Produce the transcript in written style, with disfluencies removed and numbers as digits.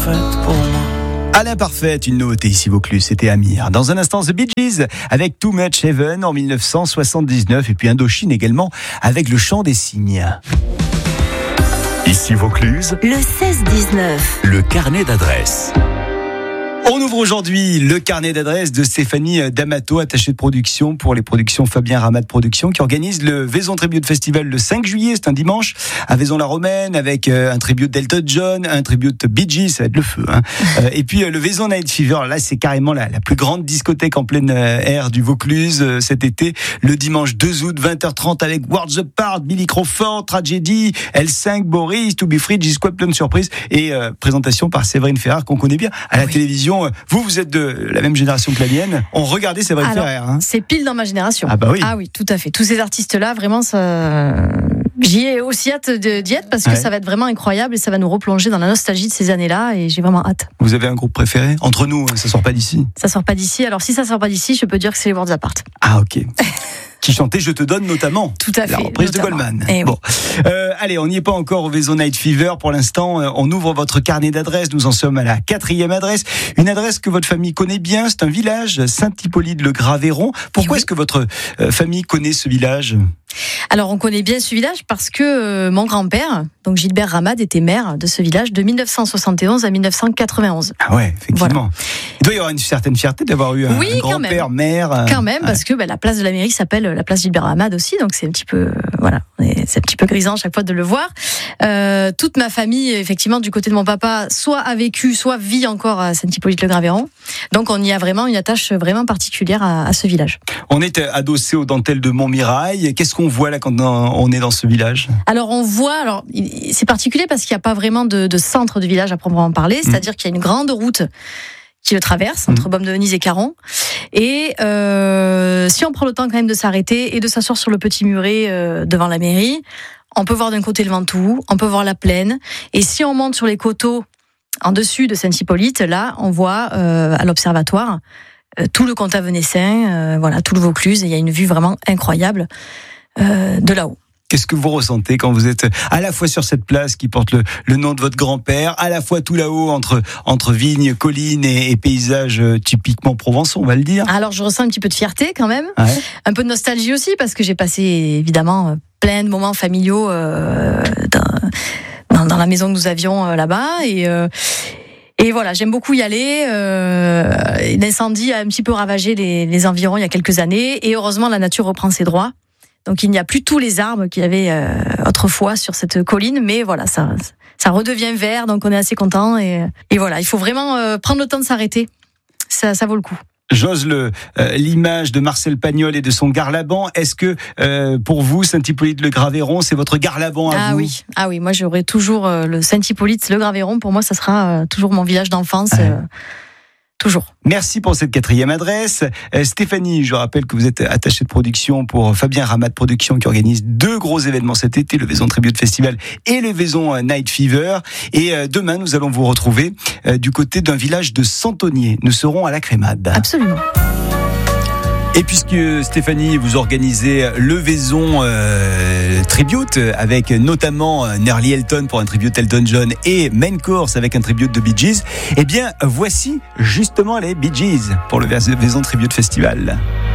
parfaite pour moi. À l'imparfaite, une nouveauté ici Vaucluse, c'était Amir. Dans un instant, The Bee Gees avec Too Much Heaven en 1979 et puis Indochine également avec Le Chant des Cygnes. Ici Vaucluse, Le 16-19. le carnet d'adresses. On ouvre aujourd'hui le carnet d'adresses de Stéphanie D'Amato, attachée de production pour les productions Fabien Ramad Productions, qui organise le Vaison Tribute Festival le 5 juillet, c'est un dimanche, à Vaison-la-Romaine, avec un tribute d'Elton John, un tribute Bee Gees, ça va être le feu. Et puis le Vaison Night Fever, là c'est carrément la plus grande discothèque en plein air du Vaucluse cet été, le dimanche 2 août, 20h30, avec Worlds Apart, Billy Crawford, Tragedy, L5, Boris, To Be Free, G-Squad, plein de surprises, et présentation par Séverine Ferrer, qu'on connaît bien à la télévision. Vous êtes de la même génération que la mienne. On regardait Séverine Ferrer. C'est pile dans ma génération. Ah bah oui. Ah oui, tout à fait. Tous ces artistes-là, vraiment, j'y ai aussi hâte d'y être parce que ça va être vraiment incroyable et ça va nous replonger dans la nostalgie de ces années-là et j'ai vraiment hâte. Vous avez un groupe préféré ? Entre nous, ça sort pas d'ici. Ça sort pas d'ici. Alors si ça sort pas d'ici, je peux dire que c'est les Worlds Apart. Ah ok. Qui chantait Je te donne notamment. Tout à fait. La reprise notamment. de Goldman. Et bon. Allez, on n'y est pas encore au Vaison Night Fever. Pour l'instant, on ouvre votre carnet d'adresses. Nous en sommes à la 4e adresse. Une adresse que votre famille connaît bien. C'est un village, Saint-Hippolyte-le-Graveyron. Pourquoi est-ce que votre famille connaît ce village ? Alors, on connaît bien ce village parce que mon grand-père, donc Gilbert Ramad, était maire de ce village de 1971 à 1991. Ah ouais, effectivement. Voilà. Il doit y avoir une certaine fierté d'avoir eu un grand-père, maire. Quand même, parce que la place de la mairie s'appelle la place Gilbert Ramad aussi, donc c'est un petit peu, c'est un petit peu grisant chaque fois de le voir. Toute ma famille, effectivement, du côté de mon papa, soit a vécu, soit vit encore à Saint-Hippolyte-le-Graveyron. Donc on y a vraiment une attache vraiment particulière à ce village. On est adossé aux dentelles de Montmirail. Qu'est-ce qu'on voit là quand on est dans ce village ? Alors on voit, c'est particulier parce qu'il n'y a pas vraiment de centre de village à proprement parler, c'est-à-dire qu'il y a une grande route qui le traverse entre Baume de Venise et Caron. Et si on prend le temps quand même de s'arrêter et de s'asseoir sur le petit muret devant la mairie, on peut voir d'un côté le Ventoux, on peut voir la plaine. Et si on monte sur les coteaux en dessus de Saint-Hippolyte, là, on voit à l'observatoire tout le comtat venessin, tout le Vaucluse. Et il y a une vue vraiment incroyable de là-haut. Qu'est-ce que vous ressentez quand vous êtes à la fois sur cette place qui porte le nom de votre grand-père, à la fois tout là-haut entre vignes, collines et paysages typiquement provençaux, on va le dire ? Alors je ressens un petit peu de fierté quand même, un peu de nostalgie aussi parce que j'ai passé évidemment plein de moments familiaux dans la maison que nous avions là-bas et voilà, j'aime beaucoup y aller. L'incendie a un petit peu ravagé les environs il y a quelques années et heureusement la nature reprend ses droits. Donc il n'y a plus tous les arbres qu'il y avait autrefois sur cette colline, mais voilà, ça redevient vert, donc on est assez content et voilà, il faut vraiment prendre le temps de s'arrêter, ça vaut le coup. J'ose l'image de Marcel Pagnol et de son Garlaban. Est-ce que pour vous, Saint-Hippolyte-le-Graveyron, c'est votre Garlaban à vous ? Ah oui, moi j'aurai toujours le Saint-Hippolyte-le-Graveyron. Pour moi, ça sera toujours mon village d'enfance. Toujours. Merci pour cette 4e adresse. Stéphanie, je rappelle que vous êtes attachée de production pour Fabien Ramad Productions qui organise 2 gros événements cet été, le Vaison Tribute Festival et le Vaison Night Fever. Et demain, nous allons vous retrouver du côté d'un village de Santonier. Nous serons à la Crémade. Absolument. Et puisque Stéphanie, vous organisez le Vaison Tribute avec notamment Nerly Elton pour un tribute Elton John et Main Course avec un tribute de Bee Gees, eh bien voici justement les Bee Gees pour le Vaison Tribute Festival.